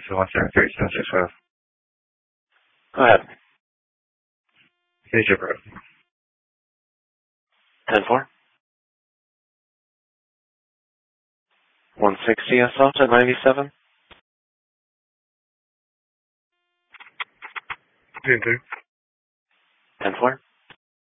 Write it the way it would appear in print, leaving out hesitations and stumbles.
173-765. Go ahead. Here's your bro. 10-4. 160 assault at 97. 10-3. 10-4.